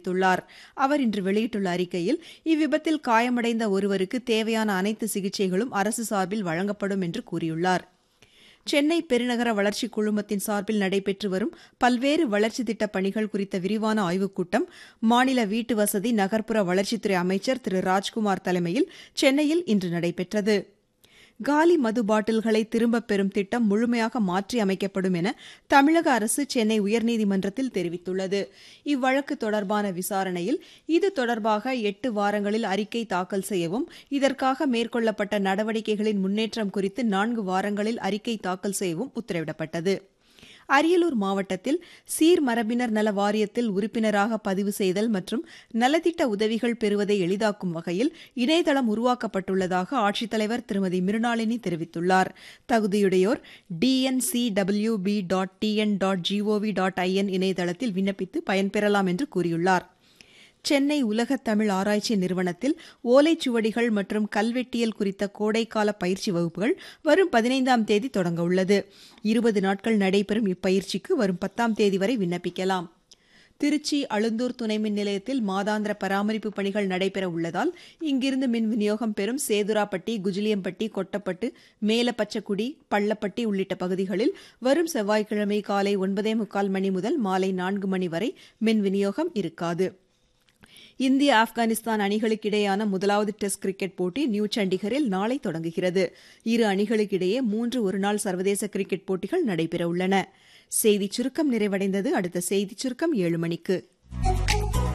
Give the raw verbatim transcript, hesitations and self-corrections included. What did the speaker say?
தெரிவித்துள்ளார். அவர் இன்று வெளியிட்டுள்ள அறிக்கையில், இவ்விபத்தில் காயமடைந்த ஒருவருக்கு தேவையான அனைத்து சிகிச்சைகளும் அரசு சார்பில் வழங்கப்படும் என்று கூறியுள்ளார். சென்னை பெருநகர வளர்ச்சிக் குழுமத்தின் சார்பில் நடைபெற்று வரும் பல்வேறு வளர்ச்சித் திட்டப் பணிகள் குறித்த விரிவான ஆய்வுக் கூட்டம் மாநில வீட்டு வசதி நகர்ப்புற வளர்ச்சித்துறை அமைச்சர் திரு ராஜ்குமார் தலைமையில் சென்னையில் இன்று நடைபெற்றது. காலி மது பாட்டில்களை திரும்பப் பெறும் திட்டம் முழுமையாக மாற்றி அமைக்கப்படும் என தமிழக அரசு சென்னை உயர்நீதிமன்றத்தில் தெரிவித்துள்ளது. இவ்வழக்கு தொடர்பான விசாரணையில் இது தொடர்பாக எட்டு வாரங்களில் அறிக்கை தாக்கல் செய்யவும், இதற்காக மேற்கொள்ளப்பட்ட நடவடிக்கைகளின் முன்னேற்றம் குறித்து நான்கு வாரங்களில் அறிக்கை தாக்கல் செய்யவும் உத்தரவிடப்பட்டது. அரியலூர் மாவட்டத்தில் சீர்மரபினர் நல வாரியத்தில் உறுப்பினராக பதிவு செய்தல் மற்றும் நலத்திட்ட உதவிகள் பெறுவதை எளிதாக்கும் வகையில் இணையதளம் உருவாக்கப்பட்டுள்ளதாக ஆட்சித்தலைவர் திருமதி மிருணாளினி தெரிவித்துள்ளார். தகுதியுடையோர் TNCWB dot TN dot gov dot IN இணையதளத்தில் விண்ணப்பித்து பயன்பெறலாம் என்று கூறியுள்ளார். சென்னை உலகத் தமிழ் ஆராய்ச்சி நிறுவனத்தில் ஓலைச்சுவடிகள் மற்றும் கல்வெட்டியல் குறித்த கோடைக்கால பயிற்சி வகுப்புகள் வரும் பதினைந்தாம் தேதி தொடங்க உள்ளது. இருபது நாட்கள் நடைபெறும் இப்பயிற்சிக்கு வரும் பத்தாம் தேதி வரை விண்ணப்பிக்கலாம். திருச்சி அழுந்தூர் துணைமின் நிலையத்தில் மாதாந்திர பராமரிப்பு பணிகள் நடைபெற உள்ளதால் இங்கிருந்து மின் விநியோகம் பெறும் சேதுராப்பட்டி, குஜிலியம்பட்டி, கொட்டப்பட்டு, மேலப்பச்சக்குடி, பள்ளப்பட்டி உள்ளிட்ட பகுதிகளில் வரும் செவ்வாய்க்கிழமை காலை ஒன்பதே முக்கால் மணி முதல் மாலை நான்கு மணி வரை மின் விநியோகம் இருக்காது. இந்திய ஆப்கானிஸ்தான் அணிகளுக்கிடையேயான முதலாவது டெஸ்ட் கிரிக்கெட் போட்டி நியூ சண்டிகரில் நாளை தொடங்குகிறது. இரு அணிகளுக்கிடையே மூன்று ஒருநாள் சர்வதேச கிரிக்கெட் போட்டிகள் நடைபெறவுள்ளன. செய்திச் சுருக்கம் நிறைவடைந்தது. அடுத்த செய்திச் சுருக்கம் ஏழு மணிக்கு.